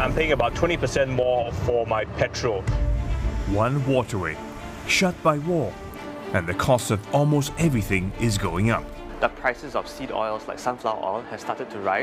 I'm paying about 20% more for my petrol. One waterway, shut by wall, and the cost of almost everything is going up. The prices of seed oils like sunflower oil has started to rise.